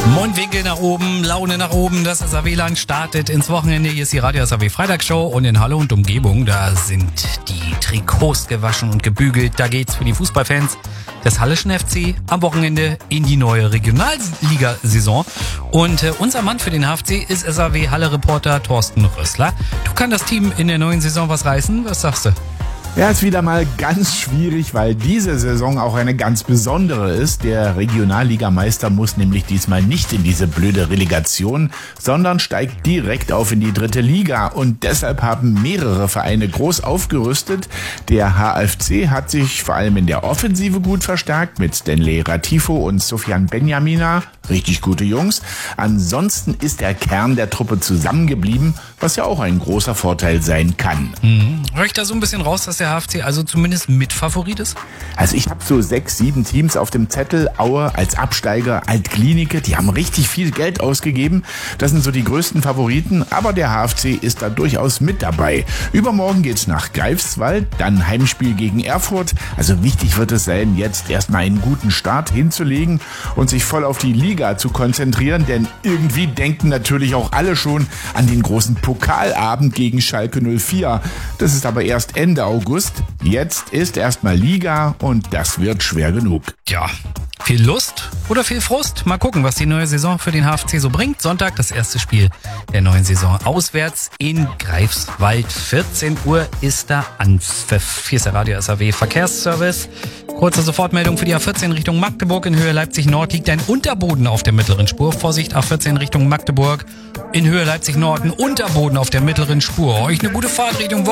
Mundwinkel nach oben, Laune nach oben, das SAW-Land startet ins Wochenende. Hier ist die Radio SAW Freitagsshow und in Halle und Umgebung, da sind die Trikots gewaschen und gebügelt. Da geht's für die Fußballfans des Halleschen FC am Wochenende in die neue Regionalliga-Saison. Und unser Mann für den HFC ist SAW-Halle-Reporter Thorsten Rössler. Du, kann das Team in der neuen Saison was reißen? Was sagst du? Ja, ist wieder mal ganz schwierig, weil diese Saison auch eine ganz besondere ist. Der Regionalligameister muss nämlich diesmal nicht in diese blöde Relegation, sondern steigt direkt auf in die 3. Liga. Und deshalb haben mehrere Vereine groß aufgerüstet. Der HFC hat sich vor allem in der Offensive gut verstärkt mit Stanley Ratifo und Sofian Benjamina. Richtig gute Jungs. Ansonsten ist der Kern der Truppe zusammengeblieben, was ja auch ein großer Vorteil sein kann. Höre ich da so ein bisschen raus, dass der HFC also zumindest Mitfavorit ist? Also ich habe so 6, 7 Teams auf dem Zettel. Aue als Absteiger, Alt-Klinike, die haben richtig viel Geld ausgegeben. Das sind so die größten Favoriten, aber der HFC ist da durchaus mit dabei. Übermorgen geht's nach Greifswald, dann Heimspiel gegen Erfurt. Also wichtig wird es sein, jetzt erstmal einen guten Start hinzulegen und sich voll auf die Liga zu konzentrieren, denn irgendwie denken natürlich auch alle schon an den großen Pokalabend gegen Schalke 04. Das ist aber erst Ende August. Jetzt ist erstmal Liga und das wird schwer genug. Ja, viel Lust oder viel Frust? Mal gucken, was die neue Saison für den HFC so bringt. Sonntag das erste Spiel der neuen Saison. Auswärts in Greifswald. 14 Uhr ist da Anpfiff. Hier ist der Radio SAW Verkehrsservice. Kurze Sofortmeldung für die A14 Richtung Magdeburg. In Höhe Leipzig Nord liegt ein Unterboden auf der mittleren Spur. Vorsicht, A14 Richtung Magdeburg. In Höhe Leipzig Nord ein Unterboden auf der mittleren Spur. Euch eine gute Fahrt Richtung